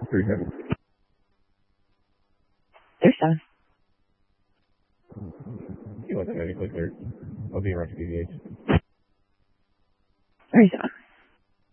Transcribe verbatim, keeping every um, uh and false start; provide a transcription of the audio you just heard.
three heavy. There's seven. You want that heavy, click there. I'll be around to D V H. thirty-seven.